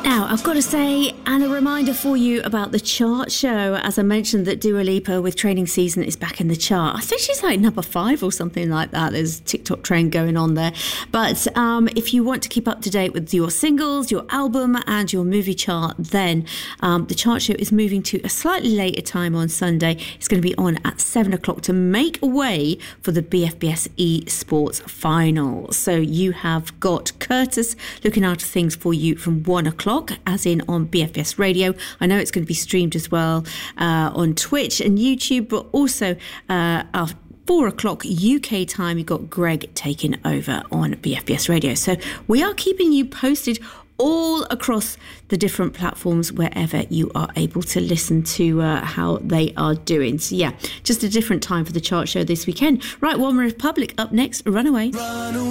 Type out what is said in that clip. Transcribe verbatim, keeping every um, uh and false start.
Now, I've got to say, and a reminder for you about the chart show. As I mentioned, that Dua Lipa with Training Season is back in the chart. I think she's like number five or something like that. There's a TikTok trend going on there. But um, if you want to keep up to date with your singles, your album and your movie chart, then um, the chart show is moving to a slightly later time on Sunday. It's going to be on at seven o'clock to make way for the B F B S eSports final. So you have got Curtis looking after things for you from one o'clock. As in on B F B S Radio. I know it's going to be streamed as well uh, on Twitch and YouTube, but also uh, after four o'clock U K time, you've got Greg taking over on B F B S Radio. So we are keeping you posted all across the different platforms wherever you are able to listen to uh, how they are doing. So yeah, just a different time for the chart show this weekend. Right, One Republic up next, Runaway. Run away.